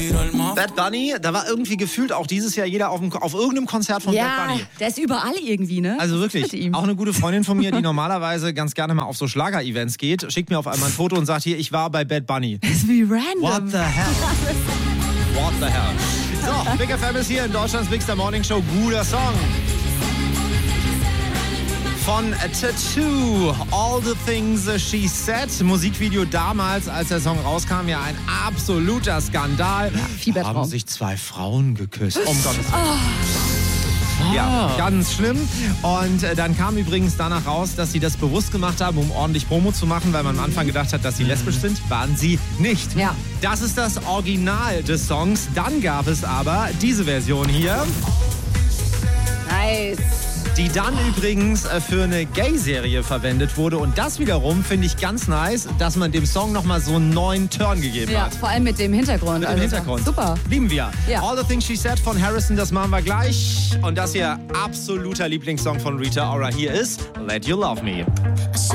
Bad Bunny, da war irgendwie gefühlt auch dieses Jahr jeder auf irgendeinem Konzert von Bad Bunny. Ja, der ist überall irgendwie, ne? Also Mit wirklich, ihm. auch eine gute Freundin von mir, die normalerweise ganz gerne mal auf so Schlager-Events geht, schickt mir auf einmal ein Foto und sagt, hier, ich war bei Bad Bunny. Das ist wie random. What the hell? What the hell? So, Big FM ist hier in Deutschlands Big Star Morning Show. Guter Song. Von Tattoo, All the Things She Said. Musikvideo damals, als der Song rauskam, ja ein absoluter Skandal. Ja, Fiebertraum. Haben sich zwei Frauen geküsst. Um Gottes Willen. Ja, ganz schlimm. Und dann kam übrigens danach raus, dass sie das bewusst gemacht haben, um ordentlich Promo zu machen, weil man am Anfang gedacht hat, dass sie lesbisch sind. Waren sie nicht. Ja. Das ist das Original des Songs. Dann gab es aber diese Version hier, Nice. die dann übrigens für eine Gay-Serie verwendet wurde. Und das wiederum finde ich ganz nice, dass man dem Song nochmal so einen neuen Turn gegeben Ja, hat. vor allem mit dem Hintergrund. Mit dem Hintergrund. Super. Lieben wir. Ja. All the Things She Said von Harrison, das machen wir gleich. Und das hier absoluter Lieblingssong von Rita Ora. Hier ist Let You Love Me.